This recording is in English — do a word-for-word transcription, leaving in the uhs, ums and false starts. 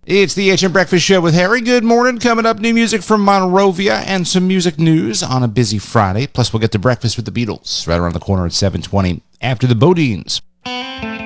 It's the H M Breakfast Show with Harry. Good morning. Coming up, new music from Monrovia and some music news on a busy Friday. Plus, we'll get to breakfast with the Beatles right around the corner at seven twenty after the Bodines.